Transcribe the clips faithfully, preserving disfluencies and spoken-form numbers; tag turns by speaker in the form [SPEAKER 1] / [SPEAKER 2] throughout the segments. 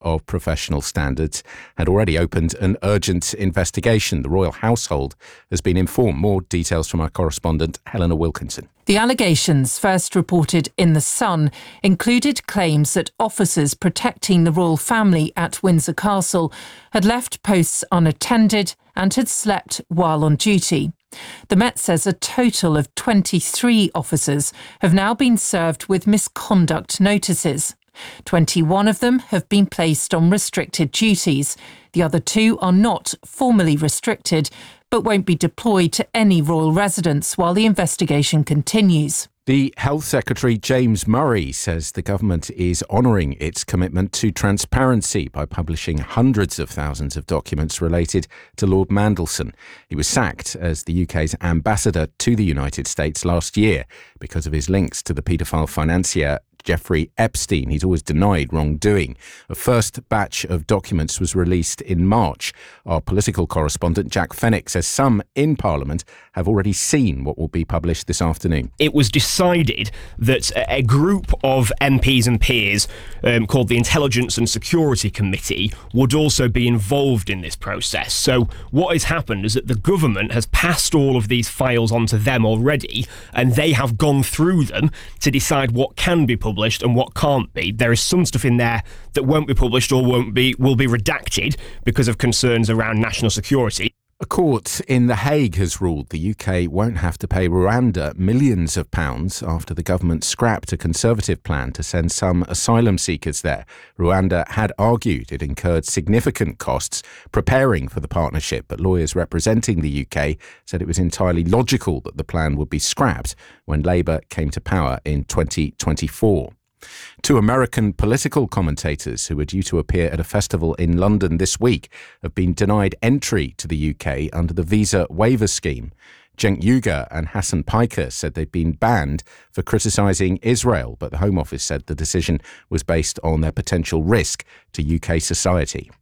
[SPEAKER 1] of Professional Standards had already opened an urgent investigation. The royal household has been informed. More details from our correspondent, Helena Wilkinson.
[SPEAKER 2] The allegations, first reported in The Sun, included claims that officers protecting the royal family at Windsor Castle had left posts unattended and had slept while on duty. The Met says a total of twenty-three officers have now been served with misconduct notices. twenty-one of them have been placed on restricted duties. The other two are not formally restricted, but won't be deployed to any royal residence while the investigation continues.
[SPEAKER 1] The Health Secretary, James Murray, says the government is honouring its commitment to transparency by publishing hundreds of thousands of documents related to Lord Mandelson. He was sacked as the U K's ambassador to the United States last year because of his links to the paedophile financier Jeffrey Epstein. He's always denied wrongdoing. A first batch of documents was released in March. Our political correspondent, Jack Fenwick, says some in Parliament have already seen what will be published this afternoon.
[SPEAKER 3] It was decided that a group of M Ps and peers um, called the Intelligence and Security Committee would also be involved in this process. So what has happened is that the government has passed all of these files onto them already, and they have gone through them to decide what can be published published and what can't be. There is some stuff in there that won't be published or won't be will be redacted because of concerns around national security.
[SPEAKER 1] A court in The Hague has ruled the U K won't have to pay Rwanda millions of pounds after the government scrapped a Conservative plan to send some asylum seekers there. Rwanda had argued it incurred significant costs preparing for the partnership, but lawyers representing the U K said it was entirely logical that the plan would be scrapped when Labour came to power in twenty twenty-four. Two American political commentators who were due to appear at a festival in London this week have been denied entry to the U K under the visa waiver scheme. Cenk Uygur and Hassan Piker said they'd been banned for criticising Israel, but the Home Office said the decision was based on their potential risk to U K society.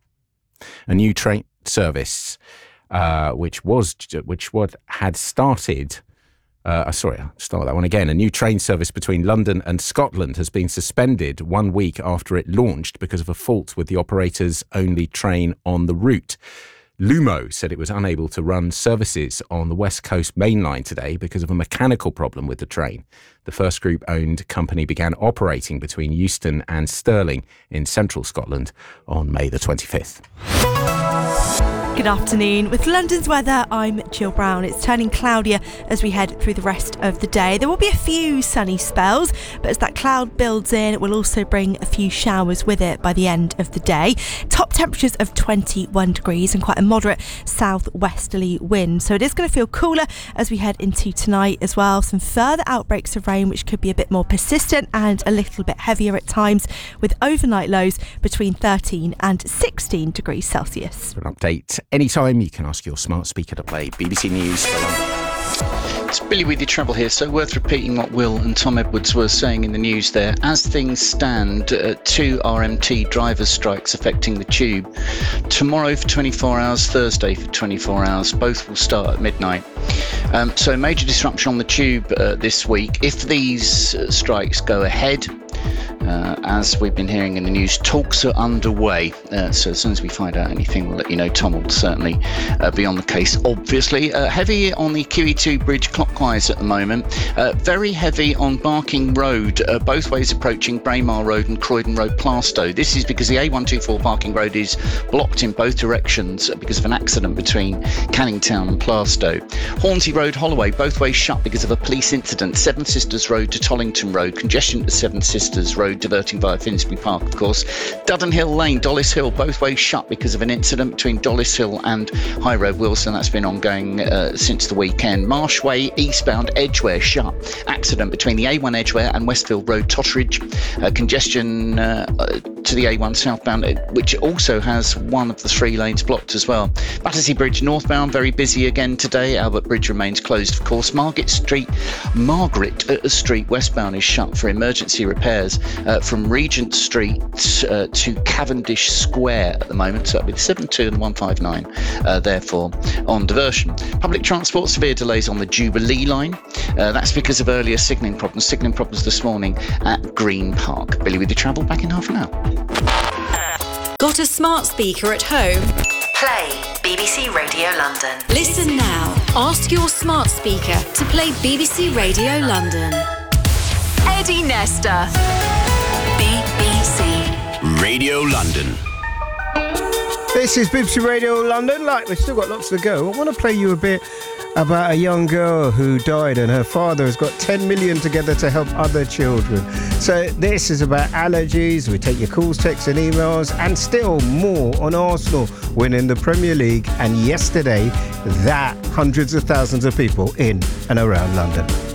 [SPEAKER 1] A new train service, uh, which was which what had started. Uh, sorry, I'll start that one again. A new train service between London and Scotland has been suspended one week after it launched because of a fault with the operator's only train on the route. Lumo said it was unable to run services on the West Coast Main Line today because of a mechanical problem with the train. The First Group-owned company began operating between Euston and Stirling in central Scotland on May the twenty-fifth.
[SPEAKER 4] Good afternoon. With London's weather, I'm Jill Brown. It's turning cloudier as we head through the rest of the day. There will be a few sunny spells, but as that cloud builds in, it will also bring a few showers with it by the end of the day. Top temperatures of twenty-one degrees and quite a moderate southwesterly wind. So it is going to feel cooler as we head into tonight as well. Some further outbreaks of rain, which could be a bit more persistent and a little bit heavier at times, with overnight lows between thirteen and sixteen degrees Celsius.
[SPEAKER 1] For an update anytime, you can ask your smart speaker to play B B C News for London.
[SPEAKER 5] It's Billy with your travel here, so worth repeating what Will and Tom Edwards were saying in the news there. As things stand, uh, two R M T drivers' strikes affecting the tube. Tomorrow for twenty-four hours, Thursday for twenty-four hours. Both will start at midnight. Um, so major disruption on the tube uh, this week. If these uh, strikes go ahead, Uh, as we've been hearing in the news, talks are underway. Uh, so as soon as we find out anything, we'll let you know. Tom will certainly uh, be on the case, obviously. Uh, heavy on the Q E two bridge clockwise at the moment. Uh, very heavy on Barking Road, uh, both ways approaching Braemar Road and Croydon Road Plaistow. This is because the A one twenty-four Barking Road is blocked in both directions because of an accident between Canning Town and Plaistow. Hornsey Road, Holloway, both ways shut because of a police incident. Seven Sisters Road to Tollington Road, congestion to Seven Sisters Road, diverting via Finsbury Park, of course. Duddon Hill Lane, Dollis Hill, both ways shut because of an incident between Dollis Hill and High Road Wilson. That's been ongoing uh, since the weekend. Marsh Way, eastbound Edgware shut. Accident between the A one Edgware and Westfield Road, Totteridge. Uh, congestion uh, to the A one southbound, which also has one of the three lanes blocked as well. Battersea Bridge northbound, very busy again today. Albert Bridge remains closed, of course. Margaret Street, Margaret uh, Street westbound is shut for emergency repairs. Uh, from Regent Street uh, to Cavendish Square at the moment, so that'll be the seven two and one five nine, uh, therefore, on diversion. Public transport, severe delays on the Jubilee line. Uh, that's because of earlier signalling problems. Signalling problems this morning at Green Park. Billy with your travel, back in half an hour.
[SPEAKER 6] Got a smart speaker at home?
[SPEAKER 7] Play B B C Radio London.
[SPEAKER 6] Listen now. Ask your smart speaker to play B B C Radio London.
[SPEAKER 7] Eddie Nesta. B B C
[SPEAKER 8] Radio London.
[SPEAKER 9] This is B B C Radio London. Like, we've still got lots to go. I want to play you a bit about a young girl who died, and her father has got ten million together to help other children. So this is about allergies. We take your calls, texts and emails, and still more on Arsenal winning the Premier League, and yesterday that hundreds of thousands of people in and around London.